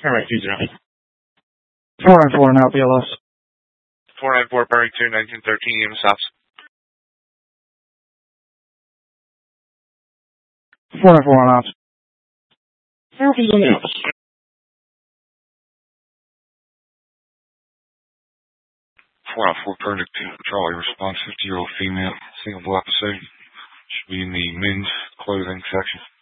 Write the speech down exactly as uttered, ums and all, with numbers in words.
Alright, two zero. four nine four now, B L S. four nine four, Berry two, nineteen thirteen, unit stops. four nine four on ops. Southeast on the ops. four nine four, Project two, Charlie, response fifty-year-old female, single episode. Should be in the men's clothing section.